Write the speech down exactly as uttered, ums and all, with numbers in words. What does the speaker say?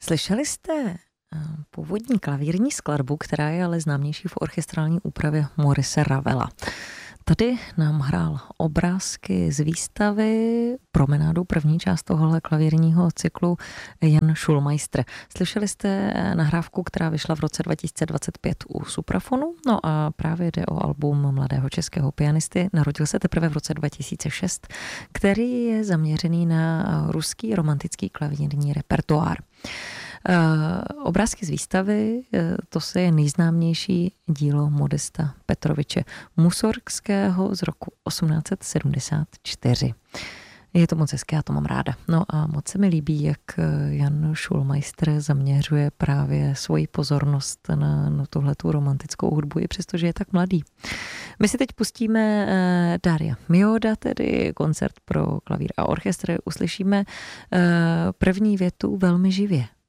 Slyšeli jste původní klavírní skladbu, která je ale známější v orchestrální úpravě Maurice Ravela. Tady nám hrál obrázky z výstavy Promenádu, první část tohohle klavírního cyklu, Jan Schulmeister. Slyšeli jste nahrávku, která vyšla v roce dva tisíce dvacet pět u Suprafonu, no a právě jde o album mladého českého pianisty. Narodil se teprve v roce dva tisíce šest, který je zaměřený na ruský romantický klavírní repertoár. Uh, obrázky z výstavy, uh, to se je nejznámější dílo Modesta Petroviče Musorgského z roku osmnáct set sedmdesát čtyři. Je to moc hezké, já to mám ráda. No a moc se mi líbí, jak Jan Schulmeister zaměřuje právě svoji pozornost na, na tuhletu romantickou hudbu, i přestože je tak mladý. My si teď pustíme uh, Daria Mioda, tedy koncert pro klavír a orchestr. Uslyšíme uh, první větu velmi živě.